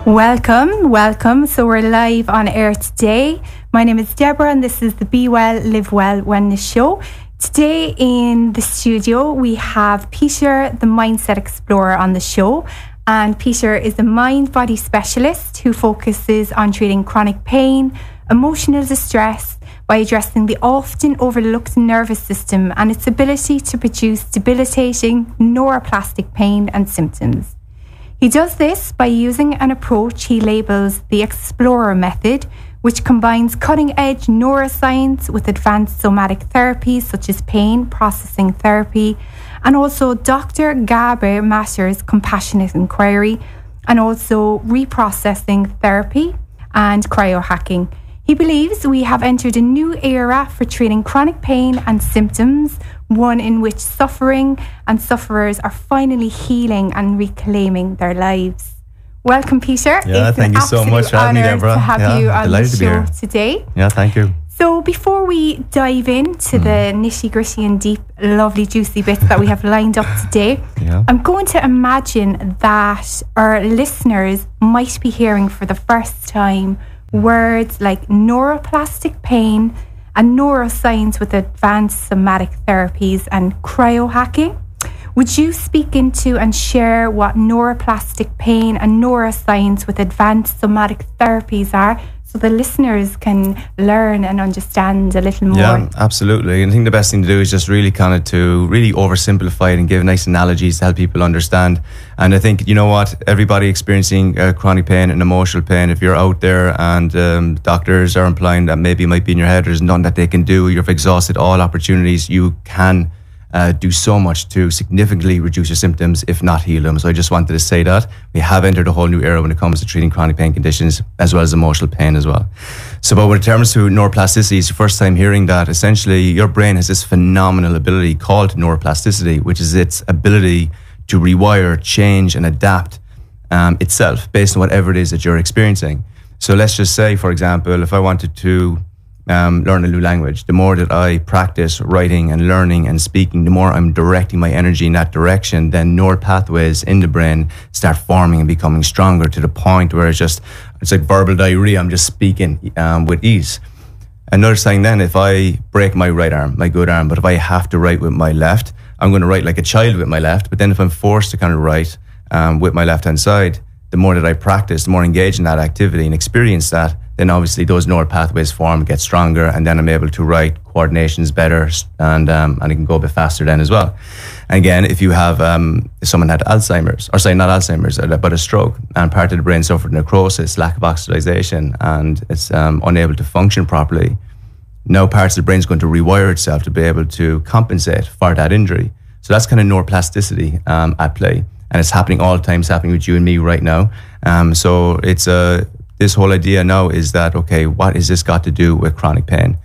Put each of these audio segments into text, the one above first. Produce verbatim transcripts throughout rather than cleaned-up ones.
Welcome, welcome. So we're live on air today. My name is Deborah and this is the Be Well, Live Well Wellness Show. Today in the studio we have Peter, the Mindset Explorer, on the show. And Peter is a mind-body specialist who focuses on treating chronic pain, emotional distress, by addressing the often overlooked nervous system and its ability to produce debilitating neuroplastic pain and symptoms. He does this by using an approach he labels the Explorer Method, which combines cutting-edge neuroscience with advanced somatic therapies such as pain processing therapy, and also Doctor Gabor Mate's compassionate inquiry, and also reprocessing therapy and cryohacking. He believes we have entered a new era for treating chronic pain and symptoms, one in which suffering and sufferers are finally healing and reclaiming their lives. Welcome, Peter. Yeah, it's thank you so much for having me, Deborah. To have yeah, you on the to show today. Yeah, thank you. So before we dive into mm. the nitty-gritty and deep, lovely, juicy bits that we have lined up today, yeah. I'm going to imagine that our listeners might be hearing for the first time words like neuroplastic pain and neuroscience with advanced somatic therapies and cryohacking. Would you speak into and share what neuroplastic pain and neuroscience with advanced somatic therapies are, so the listeners can learn and understand a little more? Yeah, absolutely. And I think the best thing to do is just really kind of to really oversimplify it and give nice analogies to help people understand. And I think, you know what, everybody experiencing uh, chronic pain and emotional pain, if you're out there and um, doctors are implying that maybe it might be in your head, there's nothing that they can do, you've exhausted all opportunities, you can Uh, do so much to significantly reduce your symptoms, if not heal them. So I just wanted to say that we have entered a whole new era when it comes to treating chronic pain conditions as well as emotional pain as well. So but when it comes to neuroplasticity, it's your first time hearing that. Essentially, your brain has this phenomenal ability called neuroplasticity, which is its ability to rewire, change and adapt um, itself based on whatever it is that you're experiencing. So let's just say, for example, if I wanted to Um, learn a new language, the more that I practice writing and learning and speaking, the more I'm directing my energy in that direction, then neural pathways in the brain start forming and becoming stronger to the point where it's just, it's like verbal diarrhea. I'm just speaking um, with ease. Another thing then, if I break my right arm, my good arm, but if I have to write with my left, I'm going to write like a child with my left. But then if I'm forced to kind of write um, with my left hand side, the more that I practice, the more engaged in that activity and experience that, then obviously those neural pathways form, get stronger, and then I'm able to write coordinations better, and um, and it can go a bit faster then as well. And again, if you have, um, if someone had Alzheimer's, or sorry, not Alzheimer's, but a stroke, and part of the brain suffered necrosis, lack of oxidation, and it's um, unable to function properly, now parts of the brain is going to rewire itself to be able to compensate for that injury. So that's kind of neuroplasticity um, at play. And it's happening all the time. It's happening with you and me right now. Um, so it's a, this whole idea now is that, okay, what has this got to do with chronic pain?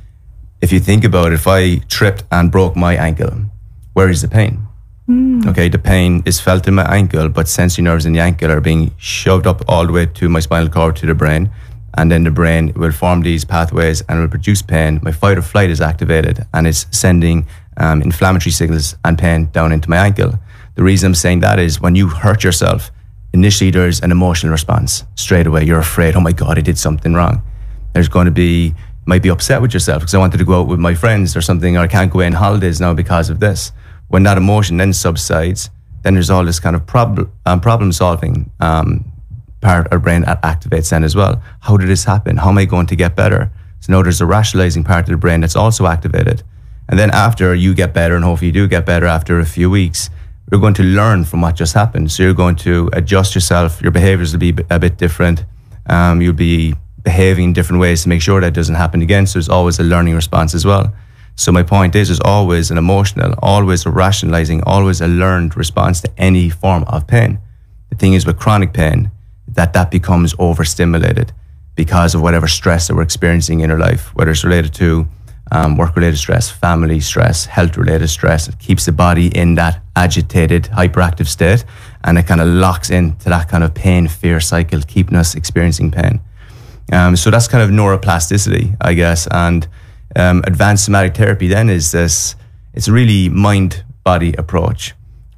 If you think about it, if I tripped and broke my ankle, where is the pain? Mm. Okay, the pain is felt in my ankle, but sensory nerves in the ankle are being shoved up all the way to my spinal cord, to the brain. And then the brain will form these pathways and will produce pain. My fight or flight is activated and it's sending um, inflammatory signals and pain down into my ankle. The reason I'm saying that is when you hurt yourself, initially there's an emotional response straight away. You're afraid, oh my God, I did something wrong. There's going to be, you might be upset with yourself because I wanted to go out with my friends or something, or I can't go away on holidays now because of this. When that emotion then subsides, then there's all this kind of prob- um, problem solving um, part of our brain that activates then as well. How did this happen? How am I going to get better? So now there's a rationalizing part of the brain that's also activated. And then after you get better, and hopefully you do get better after a few weeks, you're going to learn from what just happened. So you're going to adjust yourself. Your behaviors will be a bit different. Um, you'll be behaving in different ways to make sure that doesn't happen again. So there's always a learning response as well. So my point is, there's always an emotional, always a rationalizing, always a learned response to any form of pain. The thing is with chronic pain, that that becomes overstimulated because of whatever stress that we're experiencing in our life, whether it's related to Um, work-related stress, family stress, health-related stress. It keeps the body in that agitated, hyperactive state, and it kind of locks into that kind of pain, fear cycle, keeping us experiencing pain. Um, so that's kind of neuroplasticity, I guess. And um, advanced somatic therapy then is this, it's a really mind-body approach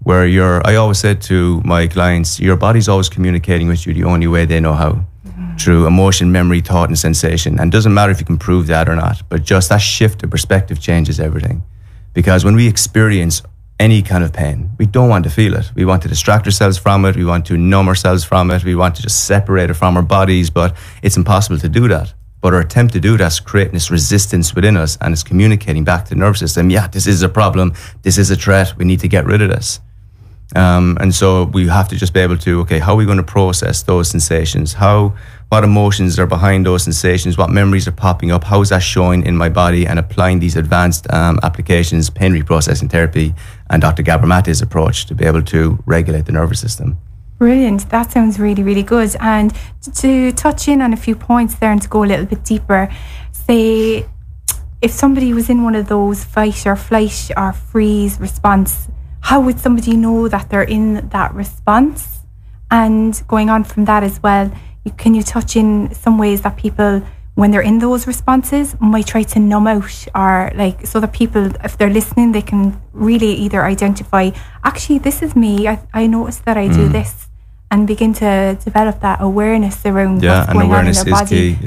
where you're, I always said to my clients, your body's always communicating with you the only way they know how, mm. through emotion, memory, thought, and sensation. And it doesn't matter if you can prove that or not, but just that shift of perspective changes everything. Because when we experience any kind of pain, we don't want to feel it. We want to distract ourselves from it. We want to numb ourselves from it. We want to just separate it from our bodies, but it's impossible to do that. But our attempt to do that is creating this resistance within us, and it's communicating back to the nervous system, yeah, this is a problem, this is a threat, we need to get rid of this. Um, and so we have to just be able to, okay, how are we going to process those sensations? How, what emotions are behind those sensations? What memories are popping up? How is that showing in my body? And applying these advanced um, applications, pain reprocessing therapy, and Doctor Gabor Mate's approach to be able to regulate the nervous system. Brilliant. That sounds really, really good. And to touch in on a few points there and to go a little bit deeper, say if somebody was in one of those fight or flight or freeze response, how would somebody know that they're in that response? And going on from that as well, you, can you touch in some ways that people, when they're in those responses, might try to numb out, or like, so that people, if they're listening, they can really either identify, actually, this is me, I, I noticed that I mm. do this, and begin to develop that awareness around yeah, what's going on in their body. Key.